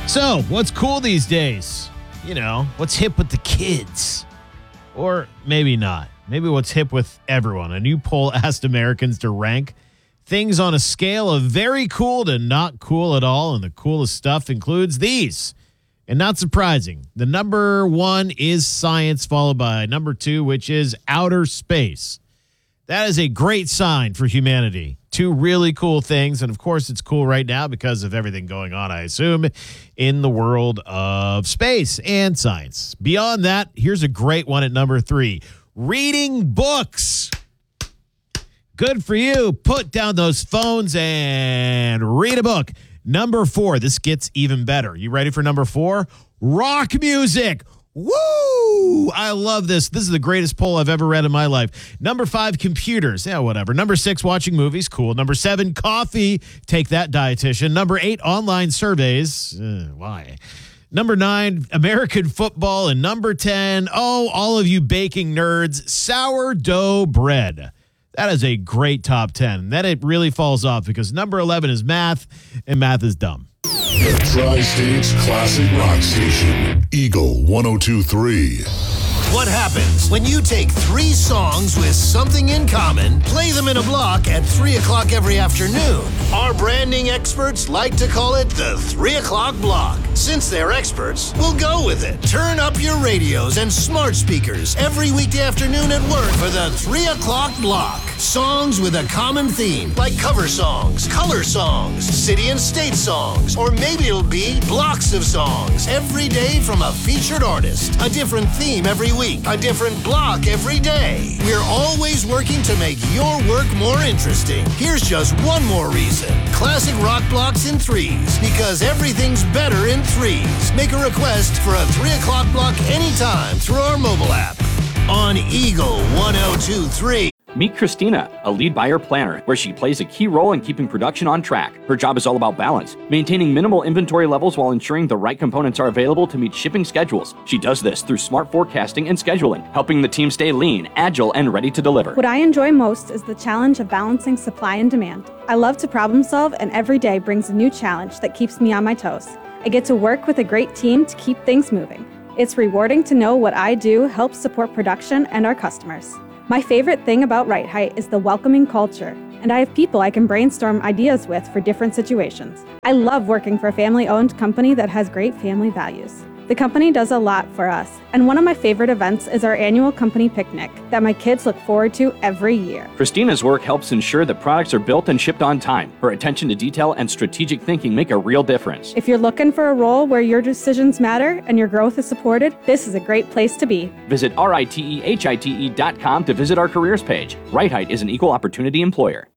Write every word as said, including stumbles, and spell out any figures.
So, what's cool these days? You know, what's hip with the kids? Or maybe not. Maybe what's hip with everyone. A new poll asked Americans to rank things on a scale of very cool to not cool at all. And the coolest stuff includes these. And not surprising, the number one is science, followed by number two, which is outer space. That is a great sign for humanity. Two really cool things. And of course, it's cool right now because of everything going on, I assume, in the world of space and science. Beyond that, here's a great one at number three. Reading books. Good for you. Put down those phones and read a book. Number four, this gets even better. You ready for number four? Rock music. Woo! I love this. This is the greatest poll I've ever read in my life. Number five, computers. Yeah, whatever. Number six, watching movies. Cool. Number seven, coffee. Take that, dietitian. Number eight, online surveys. Uh, why? Number nine, American football. And number ten, oh, all of you baking nerds, sourdough bread. That is a great top ten. And then it really falls off because number eleven is math, and math is dumb. The Tri-State's classic rock station, Eagle one oh two point three. What happens when you take three songs with something in common, play them in a block at three o'clock every afternoon? Our branding experts like to call it the three o'clock block. Since they're experts, we'll go with it. Turn up your radios and smart speakers every weekday afternoon at work for the three o'clock block. Songs with a common theme, like cover songs, color songs, city and state songs, or maybe it'll be blocks of songs every day from a featured artist. A different theme every week, a different block every day. We're always working to make your work more interesting. Here's just one more reason. Classic rock blocks in threes, because everything's better in threes. Make a request for a three o'clock block anytime through our mobile app on Eagle one oh two point three. Meet Christina, a lead buyer planner, where she plays a key role in keeping production on track. Her job is all about balance, maintaining minimal inventory levels while ensuring the right components are available to meet shipping schedules. She does this through smart forecasting and scheduling, helping the team stay lean, agile, and ready to deliver. What I enjoy most is the challenge of balancing supply and demand. I love to problem solve, and every day brings a new challenge that keeps me on my toes. I get to work with a great team to keep things moving. It's rewarding to know what I do helps support production and our customers. My favorite thing about Right Height is the welcoming culture, and I have people I can brainstorm ideas with for different situations. I love working for a family-owned company that has great family values. The company does a lot for us, and one of my favorite events is our annual company picnic that my kids look forward to every year. Christina's work helps ensure that products are built and shipped on time. Her attention to detail and strategic thinking make a real difference. If you're looking for a role where your decisions matter and your growth is supported, this is a great place to be. Visit R I T E H I T E dot com to visit our careers page. Right Height is an equal opportunity employer.